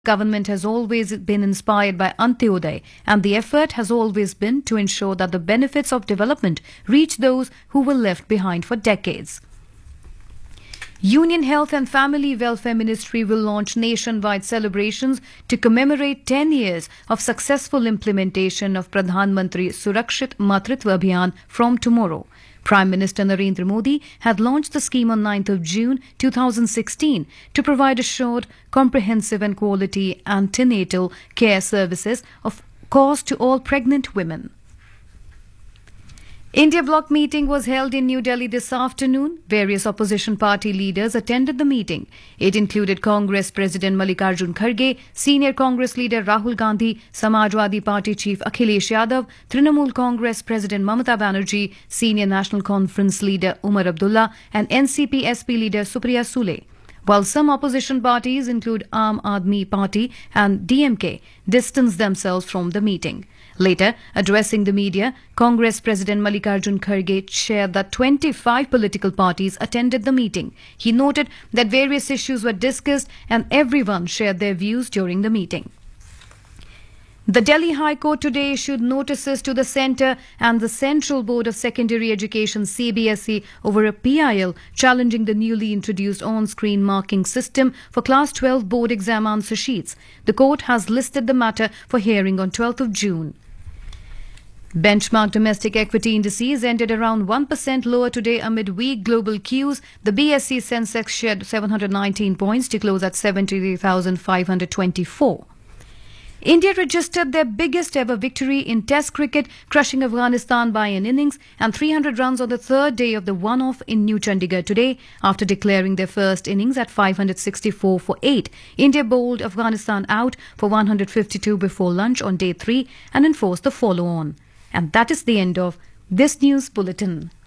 Government has always been inspired by Antyodaya, and the effort has always been to ensure that the benefits of development reach those who were left behind for decades. Union Health and Family Welfare Ministry will launch nationwide celebrations to commemorate 10 years of successful implementation of Pradhan Mantri Surakshit Matritva Abhiyan from tomorrow. Prime Minister Narendra Modi had launched the scheme on 9th of June 2016 to provide assured, comprehensive and quality antenatal care services of course to all pregnant women. India Bloc meeting was held in New Delhi this afternoon. Various opposition party leaders attended the meeting. It included Congress President Mallikarjun Kharge, Senior Congress leader Rahul Gandhi, Samajwadi Party Chief Akhilesh Yadav, Trinamool Congress President Mamata Banerjee, Senior National Conference leader Umar Abdullah and NCP SP leader Supriya Sule. While some opposition parties include Aam Aadmi Party and DMK distanced themselves from the meeting. Later, addressing the media, Congress President Mallikarjun Kharge shared that 25 political parties attended the meeting. He noted that various issues were discussed and everyone shared their views during the meeting. The Delhi High Court today issued notices to the Centre and the Central Board of Secondary Education CBSE over a PIL challenging the newly introduced on-screen marking system for Class 12 board exam answer sheets. The court has listed the matter for hearing on 12th of June. Benchmark domestic equity indices ended around 1% lower today amid weak global cues. The BSE Sensex shed 719 points to close at 73,524. India registered their biggest ever victory in Test cricket, crushing Afghanistan by an innings and 300 runs on the third day of the one-off in New Chandigarh today. After declaring their first innings at 564 for 8, India bowled Afghanistan out for 152 before lunch on day 3 and enforced the follow-on. And that is the end of this news bulletin.